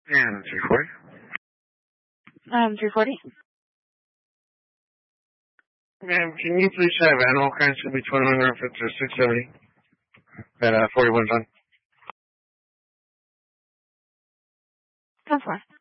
And 340. 340. Ma'am, can you please have animal kinds to be 2150 to 670 at 41 ton? Go for it.